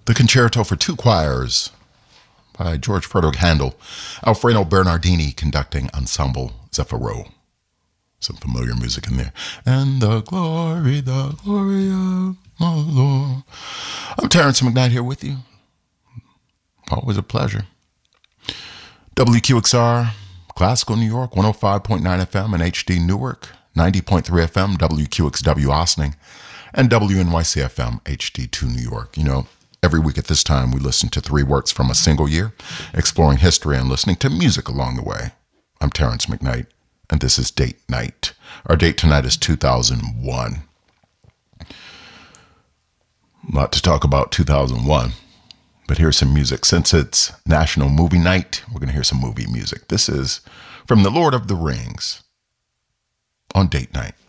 The Concerto for Two Choirs by George Frederick Handel. Alfredo Bernardini conducting Ensemble Zeffiro. Some familiar music in there. And the glory of the Lord. I'm Terrence McKnight here with you. Always a pleasure. WQXR, Classical New York, 105.9 FM and HD Newark, 90.3 FM, WQXW Ossining, and WNYC FM, HD2 New York. You know, every week at this time, we listen to 3 works from a single year, exploring history and listening to music along the way. I'm Terrence McKnight, and this is Date Night. Our date tonight is 2001. A lot to talk about 2001, but here's some music. Since it's National Movie Night, we're going to hear some movie music. This is from The Lord of the Rings on Date Night.